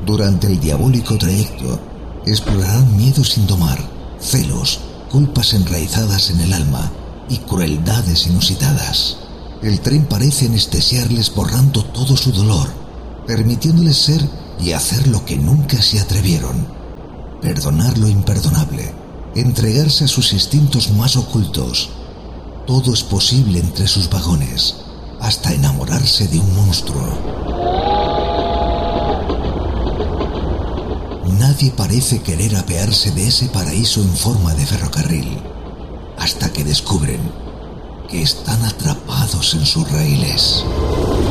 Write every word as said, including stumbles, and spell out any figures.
Durante el diabólico trayecto, explorarán miedos sin domar, celos, culpas enraizadas en el alma y crueldades inusitadas. El tren parece anestesiarles borrando todo su dolor, permitiéndoles ser y hacer lo que nunca se atrevieron. Perdonar lo imperdonable, entregarse a sus instintos más ocultos. Todo es posible entre sus vagones, hasta enamorarse de un monstruo. Nadie parece querer apearse de ese paraíso en forma de ferrocarril, hasta que descubren que están atrapados en sus raíles.